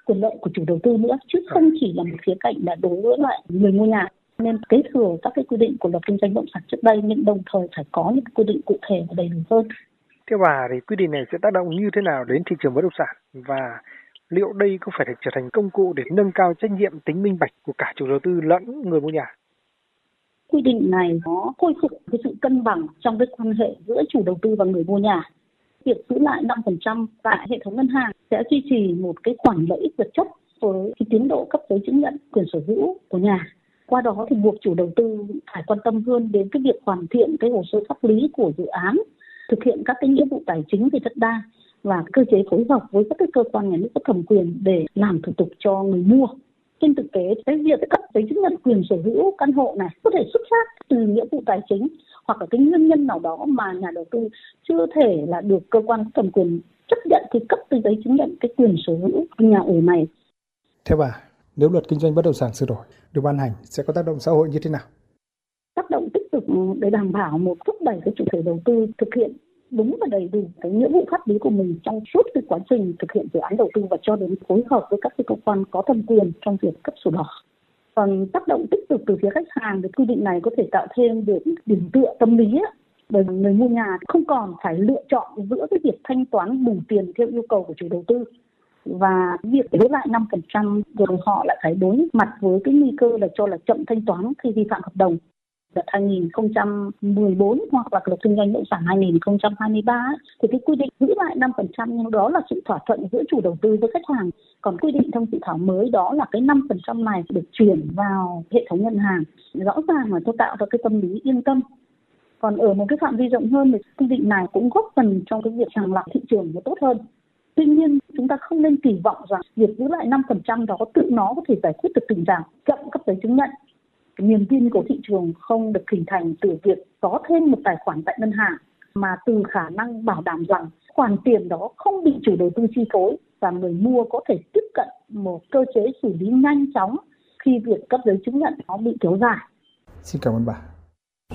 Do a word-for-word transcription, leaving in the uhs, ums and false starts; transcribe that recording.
quyền lợi của chủ đầu tư nữa, chứ không chỉ là một khía cạnh là đối với lại người mua nhà. Nên kế thừa các cái quy định của luật kinh doanh bất động sản trước đây, nhưng đồng thời phải có những quy định cụ thể và đầy đủ hơn. Theo bà thì quy định này sẽ tác động như thế nào đến thị trường bất động sản, và liệu đây có phải được trở thành công cụ để nâng cao trách nhiệm, tính minh bạch của cả chủ đầu tư lẫn người mua nhà? Quy định này nó khôi phục cái sự cân bằng trong cái quan hệ giữa chủ đầu tư và người mua nhà. Việc giữ lại năm phần trăm tại hệ thống ngân hàng sẽ duy trì một cái khoản lợi ích vật chất với cái tiến độ cấp giấy chứng nhận quyền sở hữu của nhà. Qua đó thì buộc chủ đầu tư phải quan tâm hơn đến cái việc hoàn thiện cái hồ sơ pháp lý của dự án, thực hiện các cái nghĩa vụ tài chính về đất đai và cơ chế phối hợp với các cái cơ quan nhà nước có thẩm quyền để làm thủ tục cho người mua. Trên thực tế, cái việc cấp giấy chứng nhận quyền sở hữu căn hộ này có thể xuất phát từ nghĩa vụ tài chính hoặc là cái nguyên nhân nào đó mà nhà đầu tư chưa thể là được cơ quan thẩm quyền chấp nhận thì cấp giấy chứng nhận cái quyền sở hữu nhà ở này. Theo bà, nếu luật kinh doanh bất động sản sửa đổi được ban hành sẽ có tác động xã hội như thế nào? Tác động tích cực để đảm bảo một thúc đẩy cái chủ thể đầu tư thực hiện đúng và đầy đủ cái nghĩa vụ pháp lý của mình trong suốt cái quá trình thực hiện dự án đầu tư và cho đến phối hợp với các cái cơ quan có thẩm quyền trong việc cấp sổ đỏ. Còn tác động tích cực từ phía khách hàng thì quy định này có thể tạo thêm được điểm tựa tâm lý ấy, bởi người mua nhà không còn phải lựa chọn giữa cái việc thanh toán bù tiền theo yêu cầu của chủ đầu tư và việc giữ lại năm phần trăm rồi họ lại phải đối mặt với cái nguy cơ là cho là chậm thanh toán khi vi phạm hợp đồng. Luật hai nghìn không trăm mười bốn hoặc là luật kinh doanh bất động sản hai nghìn không trăm hai mươi ba thì cái quy định giữ lại năm phần trăm nhưng đó là sự thỏa thuận giữa chủ đầu tư với khách hàng. Còn quy định trong dự thảo mới đó là cái năm phần trăm này được chuyển vào hệ thống ngân hàng. Rõ ràng là tôi tạo ra cái tâm lý yên tâm. Còn ở một cái phạm vi rộng hơn thì quy định này cũng góp phần trong cái việc sàng lọc thị trường nó tốt hơn. Tuy nhiên, chúng ta không nên kỳ vọng rằng việc giữ lại năm phần trăm đó tự nó có thể giải quyết được tình trạng chậm cấp giấy chứng nhận. Niềm tin của thị trường không được hình thành từ việc có thêm một tài khoản tại ngân hàng, mà từ khả năng bảo đảm rằng khoản tiền đó không bị chủ đầu tư chi phối và người mua có thể tiếp cận một cơ chế xử lý nhanh chóng khi việc cấp giấy chứng nhận nó bị kéo dài. Xin cảm ơn bà.